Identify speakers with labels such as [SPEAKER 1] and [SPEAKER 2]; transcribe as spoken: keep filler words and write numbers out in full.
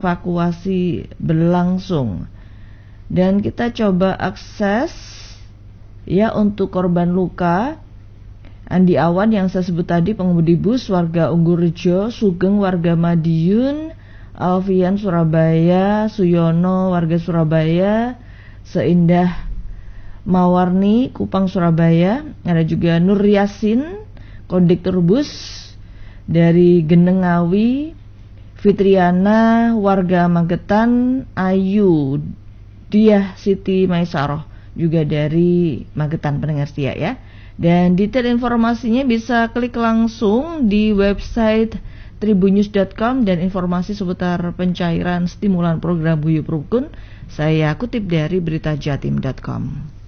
[SPEAKER 1] evakuasi berlangsung. Dan kita coba akses ya untuk korban luka. Andi Awan yang saya sebut tadi, pengemudi bus, warga Unggurrejo, Sugeng warga Madiun, Alfian Surabaya, Suyono warga Surabaya, Seindah Mawarni Kupang Surabaya. Ada juga Nur Yasin, kondektur bus dari Genengawi, Fitriana warga Magetan, Ayu Diah Siti Maisaroh juga dari Magetan, pendengar setia ya. Dan detail informasinya bisa klik langsung di website tribunnews dot com, dan informasi seputar pencairan stimulan program Guyub Rukun saya kutip dari berita jatim dot com.